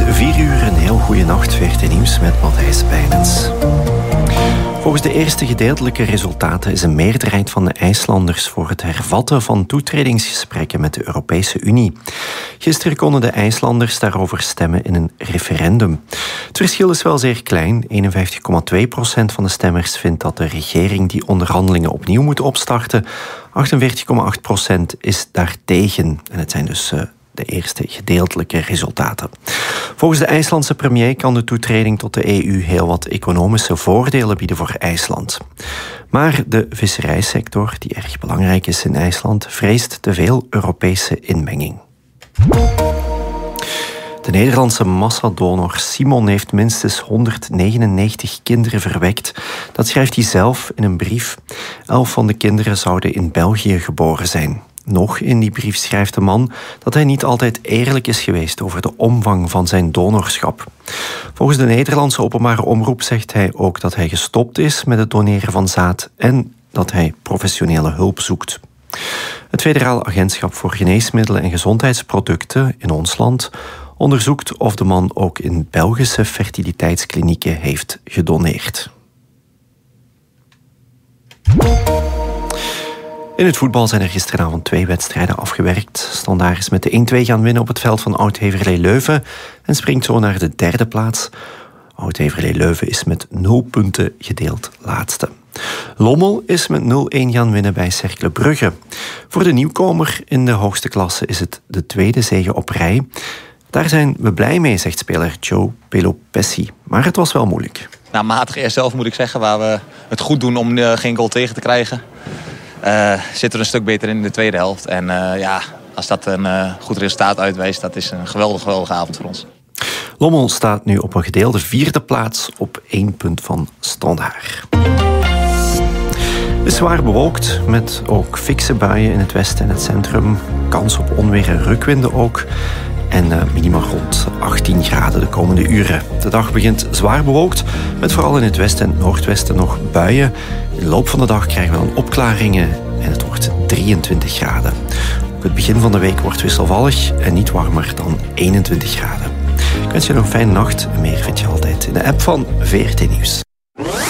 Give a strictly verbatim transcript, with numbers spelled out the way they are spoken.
is vier uur, een heel goede nacht. V R T Nieuws met Matthijs Bijnens. Volgens de eerste gedeeltelijke resultaten is een meerderheid van de IJslanders voor het hervatten van toetredingsgesprekken met de Europese Unie. Gisteren konden de IJslanders daarover stemmen in een referendum. Het verschil is wel zeer klein. eenenvijftig komma twee procent van de stemmers vindt dat de regering die onderhandelingen opnieuw moet opstarten. achtenveertig komma acht procent is daartegen. En het zijn dus uh, de eerste gedeeltelijke resultaten. Volgens de IJslandse premier kan de toetreding tot de E U heel wat economische voordelen bieden voor IJsland. Maar de visserijsector, die erg belangrijk is in IJsland, vreest te veel Europese inmenging. De Nederlandse massadonor Simon heeft minstens honderdnegenennegentig kinderen verwekt. Dat schrijft hij zelf in een brief. Elf van de kinderen zouden in België geboren zijn. Nog in die brief schrijft de man dat hij niet altijd eerlijk is geweest over de omvang van zijn donorschap. Volgens de Nederlandse openbare omroep zegt hij ook dat hij gestopt is met het doneren van zaad en dat hij professionele hulp zoekt. Het Federaal Agentschap voor Geneesmiddelen en Gezondheidsproducten in ons land onderzoekt of de man ook in Belgische fertiliteitsklinieken heeft gedoneerd. In het voetbal zijn er gisteravond twee wedstrijden afgewerkt. Standaard is met de één-twee gaan winnen op het veld van Oud-Heverlee Leuven en springt zo naar de derde plaats. Oud-Heverlee Leuven is met nul punten gedeeld laatste. Lommel is met nul-een gaan winnen bij Cercle Brugge. Voor de nieuwkomer in de hoogste klasse is het de tweede zege op rij. Daar zijn we blij mee, zegt speler Joe Pelopessi. Maar het was wel moeilijk. Nou, matig eerst zelf moet ik zeggen, waar we het goed doen om uh, geen goal tegen te krijgen. Uh, zitten we een stuk beter in de tweede helft. En uh, ja, als dat een uh, goed resultaat uitwijst, dat is een geweldige, geweldige avond voor ons. Lommel staat nu op een gedeelde vierde plaats op één punt van Standaard. Het is zwaar bewolkt, met ook fikse buien in het westen en het centrum. Kans op onweer en rukwinden ook. En uh, minima rond achttien graden de komende uren. De dag begint zwaar bewolkt, met vooral in het westen en noordwesten nog buien. In de loop van de dag krijgen we dan opklaringen en het wordt drieëntwintig graden. Ook het begin van de week wordt wisselvallig en niet warmer dan eenentwintig graden. Ik wens je nog een fijne nacht en meer vind je altijd in de app van V R T Nieuws.